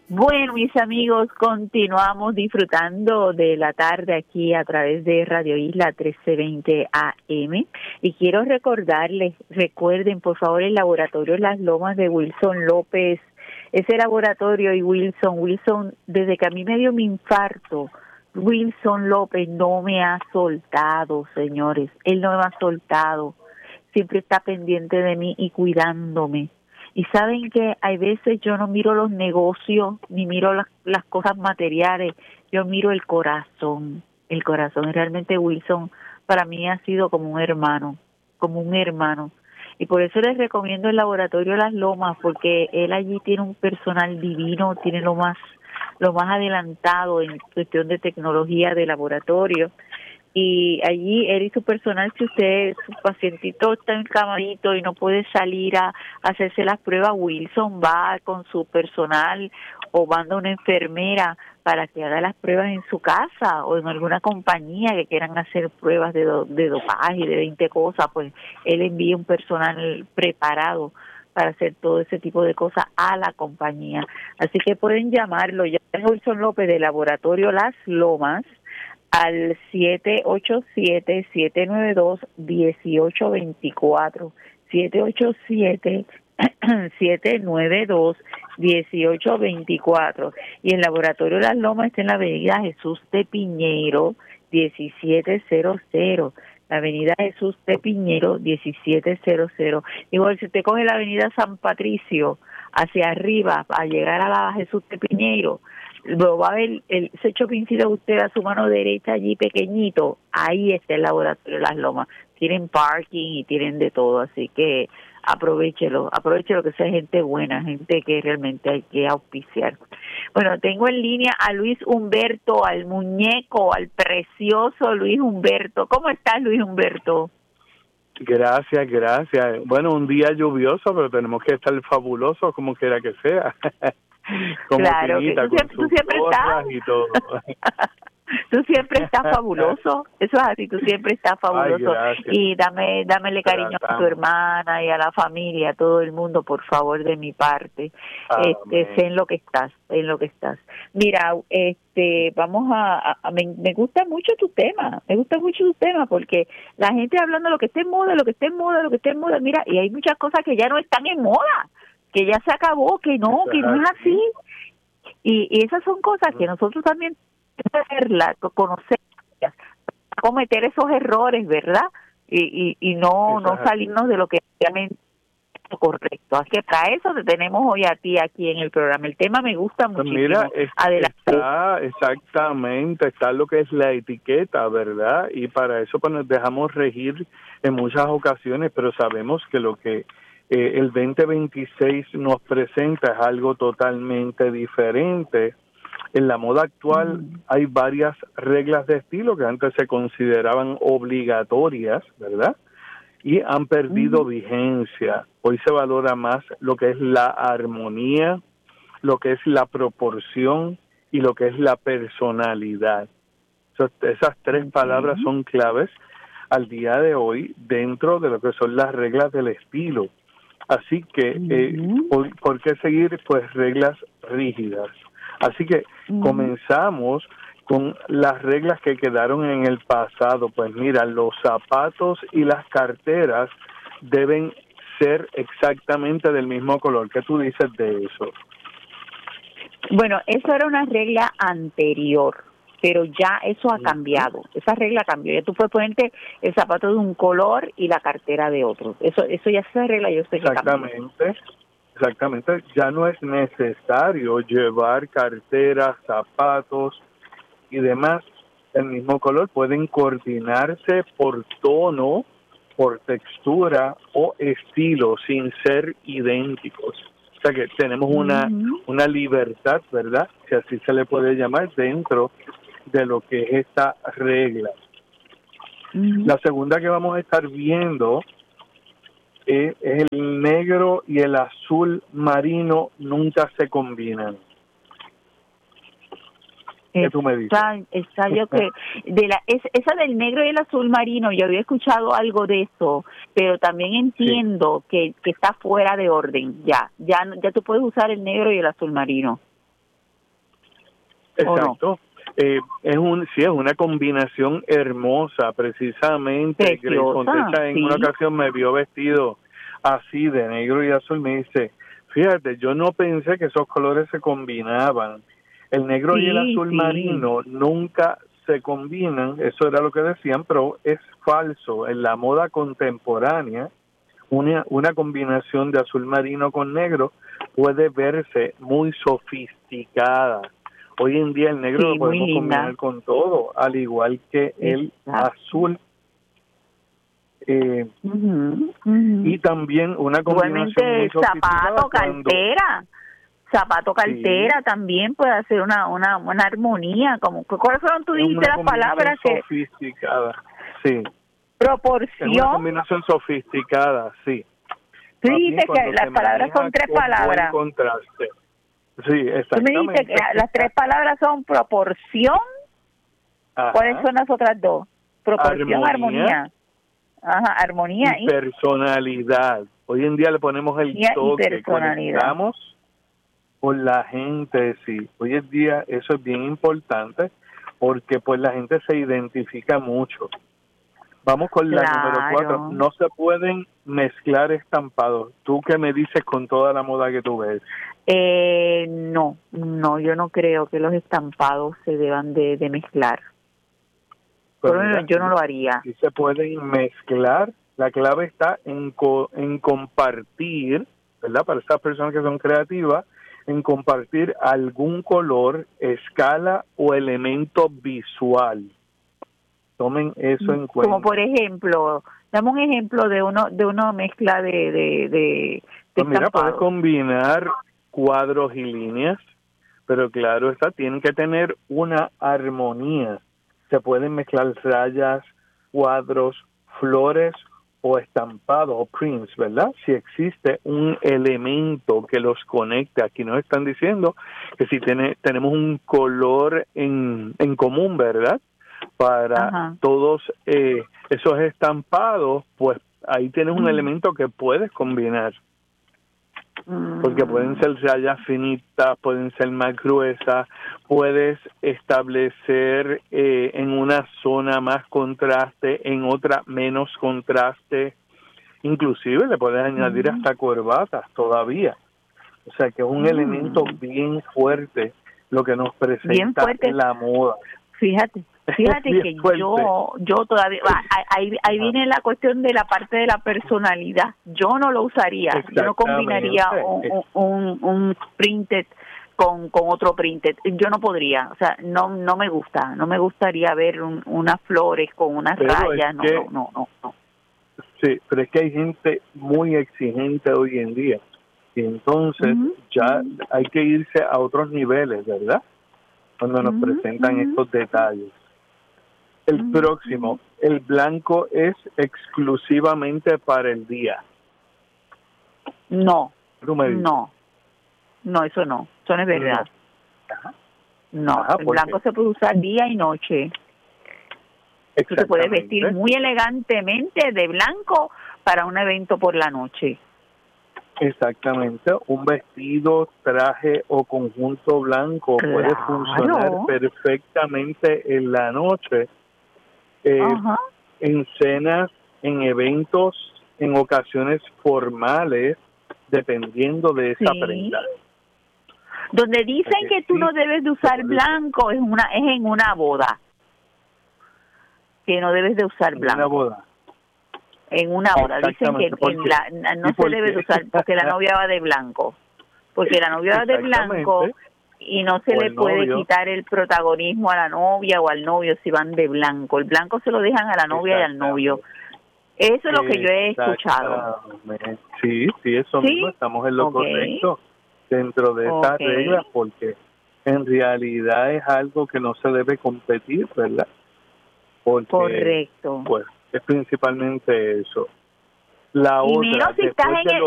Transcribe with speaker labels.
Speaker 1: Bueno, mis amigos, continuamos disfrutando de la tarde aquí a través de Radio Isla 1320 AM y quiero recordarles, recuerden por favor el laboratorio Las Lomas de Wilson López, ese laboratorio y Wilson, desde que a mí me dio mi infarto, Wilson López no me ha soltado, señores, él no me ha soltado, siempre está pendiente de mí y cuidándome. Y saben que hay veces yo no miro los negocios, ni miro las cosas materiales, yo miro el corazón. El corazón, realmente Wilson para mí ha sido como un hermano. Y por eso les recomiendo el laboratorio Las Lomas, porque él allí tiene un personal divino, tiene lo más adelantado en cuestión de tecnología de laboratorio. Y allí él y su personal, si su pacientito está encamadito y no puede salir a hacerse las pruebas, Wilson va con su personal o manda una enfermera para que haga las pruebas en su casa o en alguna compañía que quieran hacer pruebas de dopaje y de 20 cosas, pues él envía un personal preparado para hacer todo ese tipo de cosas a la compañía. Así que pueden llamarlo, ya es Wilson López de Laboratorio Las Lomas, al 787-792-1824, 787-792-1824, y el laboratorio Las Lomas está en la avenida Jesús de Piñeiro 1700, la avenida Jesús de Piñeiro 1700. Igual si usted coge la avenida San Patricio hacia arriba para llegar a la Jesús de Piñeiro, lo va a ver ese shoppingcito de usted a su mano derecha allí pequeñito, ahí está el laboratorio de Las Lomas. Tienen parking y tienen de todo, así que aprovechelo que sea gente buena, gente que realmente hay que auspiciar. Bueno, tengo en línea a Luis Humberto, al muñeco, al precioso Luis Humberto. ¿Cómo estás, Luis Humberto?
Speaker 2: Gracias. Bueno, un día lluvioso, pero tenemos que estar fabulosos como quiera que sea. Como
Speaker 1: claro,
Speaker 2: Tinita,
Speaker 1: tú siempre estás.
Speaker 2: Y todo.
Speaker 1: Tú siempre estás fabuloso, eso es así, tú siempre estás fabuloso.
Speaker 2: Ay,
Speaker 1: y dámele cariño a tu hermana y a la familia, a todo el mundo, por favor, de mi parte. Sé en lo que estás. Mira, vamos me gusta mucho tu tema, porque la gente hablando de lo que está en moda, mira, y hay muchas cosas que ya no están en moda, que ya se acabó, que no es así. Y esas son cosas que nosotros también verla, conocer, cometer esos errores, ¿verdad? Y no salirnos de lo que realmente es correcto. Así que para eso te tenemos hoy a ti aquí en el programa. El tema me gusta muchísimo.
Speaker 2: Mira,
Speaker 1: adelante.
Speaker 2: Está lo que es la etiqueta, ¿verdad? Y para eso pues nos dejamos regir en muchas ocasiones, pero sabemos que lo que el 2026 nos presenta es algo totalmente diferente. En la moda actual hay varias reglas de estilo que antes se consideraban obligatorias, ¿verdad? Y han perdido vigencia. Hoy se valora más lo que es la armonía, lo que es la proporción y lo que es la personalidad. Esas tres palabras son claves al día de hoy dentro de lo que son las reglas del estilo. Así que, ¿por qué seguir pues reglas rígidas? Así que comenzamos con las reglas que quedaron en el pasado. Pues mira, los zapatos y las carteras deben ser exactamente del mismo color. ¿Qué tú dices de eso?
Speaker 1: Bueno, eso era una regla anterior, pero ya eso ha cambiado. Esa regla cambió. Ya tú puedes ponerte el zapato de un color y la cartera de otro. Eso ya esa regla yo sé que cambió.
Speaker 2: Exactamente. Ya no es necesario llevar carteras, zapatos y demás del mismo color. Pueden coordinarse por tono, por textura o estilo sin ser idénticos. O sea que tenemos una libertad, ¿verdad? Si así se le puede llamar, dentro de lo que es esta regla. La segunda que vamos a estar viendo es el negro y el azul marino nunca se combinan. ¿Qué tú me dices?
Speaker 1: Yo que esa del negro y el azul marino, yo había escuchado algo de eso, pero también entiendo que está fuera de orden. Ya tú puedes usar el negro y el azul marino.
Speaker 2: Exacto. Es una combinación hermosa, precisamente. Grace Contessa en una ocasión me vio vestido así de negro y azul. Me dice, fíjate, yo no pensé que esos colores se combinaban. El negro y el azul marino nunca se combinan, eso era lo que decían, pero es falso. En la moda contemporánea, una combinación de azul marino con negro puede verse muy sofisticada. Hoy en día el negro lo podemos combinar con todo, al igual que el azul. Y también una combinación muy sofisticada
Speaker 1: zapato cartera también puede hacer una armonía. ¿Cuáles fueron tú dijiste las palabras?
Speaker 2: Sofisticada, sí.
Speaker 1: Proporción.
Speaker 2: Es una combinación sofisticada, sí.
Speaker 1: Tú dijiste que las palabras son 3 palabras.
Speaker 2: Contraste. Sí, exactamente.
Speaker 1: Tú me dijiste que las 3 palabras son proporción. Ajá. ¿Cuáles son las otras 2? Proporción, armonía. Ajá, armonía
Speaker 2: y personalidad. Hoy en día le ponemos el toque, conectamos con la gente, sí. Hoy en día eso es bien importante porque pues la gente se identifica mucho. Vamos con la número 4. No se pueden mezclar estampados. ¿Tú qué me dices con toda la moda que tú ves?
Speaker 1: No, yo no creo que los estampados se deban de mezclar. Pero mira, yo no lo haría.
Speaker 2: Si se pueden mezclar, la clave está en compartir, ¿verdad? Para esas personas que son creativas, en compartir algún color, escala o elemento visual. Tomen eso en cuenta.
Speaker 1: Como por ejemplo, dame un ejemplo de una mezcla de
Speaker 2: pues mira, puedes combinar cuadros y líneas, pero claro está, tienen que tener una armonía. Se pueden mezclar rayas, cuadros, flores o estampados o prints, ¿verdad? Si existe un elemento que los conecte. Aquí nos están diciendo que si tenemos un color en común, ¿verdad? Para todos esos estampados, pues ahí tienes un elemento que puedes combinar. Porque pueden ser rayas finitas, pueden ser más gruesas, puedes establecer en una zona más contraste, en otra menos contraste, inclusive le puedes añadir hasta corbatas todavía. O sea que es un elemento bien fuerte lo que nos presenta la moda.
Speaker 1: Fíjate que yo todavía ahí viene la cuestión de la parte de la personalidad. Yo no lo usaría, yo no combinaría un printed con otro printed. Yo no podría, o sea, no me gustaría ver unas flores con unas rayas, no.
Speaker 2: Sí, pero es que hay gente muy exigente hoy en día y entonces ya hay que irse a otros niveles, ¿verdad? Cuando nos presentan estos detalles. El próximo, el blanco es exclusivamente para el día.
Speaker 1: No, eso no es verdad. No, el blanco se puede usar día y noche. Tú te puedes vestir muy elegantemente de blanco para un evento por la noche.
Speaker 2: Exactamente, un vestido, traje o conjunto blanco puede funcionar perfectamente en la noche. En cenas, en eventos, en ocasiones formales, dependiendo de esa prenda.
Speaker 1: Donde dicen que tú no debes de usar blanco es en una boda. Que no debes de usar blanco. En una boda. Dicen que no se debe de usar porque la novia va de blanco. Porque la novia va de blanco y no se le puede quitar el protagonismo a la novia o al novio si van de blanco. El blanco se lo dejan a la novia y al novio. Eso es lo que yo he escuchado.
Speaker 2: Sí, eso mismo, estamos en lo correcto dentro de esas reglas, porque en realidad es algo que no se debe competir, ¿verdad? Porque, correcto. Pues es principalmente eso. La
Speaker 1: y
Speaker 2: otra,
Speaker 1: menos si estás